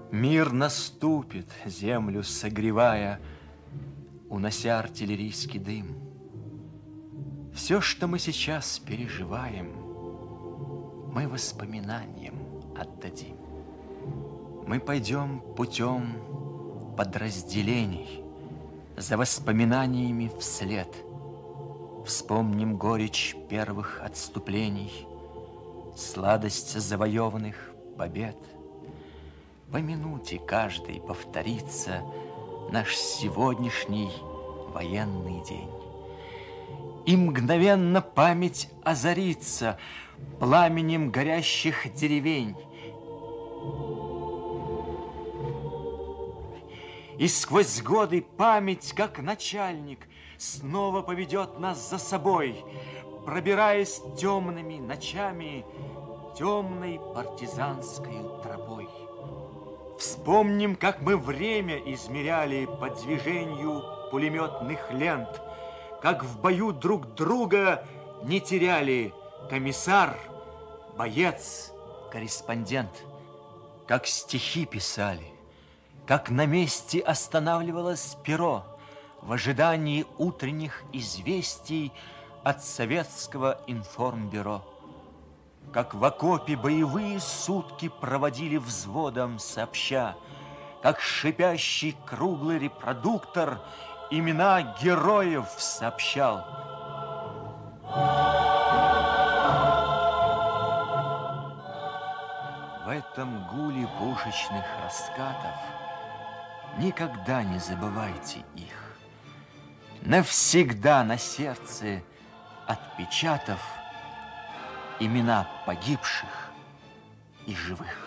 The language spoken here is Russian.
Мир наступит, землю согревая, унося артиллерийский дым. Все, что мы сейчас переживаем, мы воспоминаниям отдадим. Мы пойдем путем подразделений, за воспоминаниями вслед. Вспомним горечь первых отступлений, сладость завоеванных побед. По минуте каждый повторится наш сегодняшний военный день. И мгновенно память озарится пламенем горящих деревень. И сквозь годы память, как начальник, снова поведет нас за собой, пробираясь темными ночами темной партизанской тропой. Вспомним, как мы время измеряли по движению пулеметных лент, как в бою друг друга не теряли комиссар, боец, корреспондент, как стихи писали, как на месте останавливалось перо в ожидании утренних известий от советского информбюро. Как в окопе боевые сутки проводили взводом сообща, как шипящий круглый репродуктор имена героев сообщал. В этом гуле пушечных раскатов никогда не забывайте их. Навсегда на сердце отпечатав имена погибших и живых.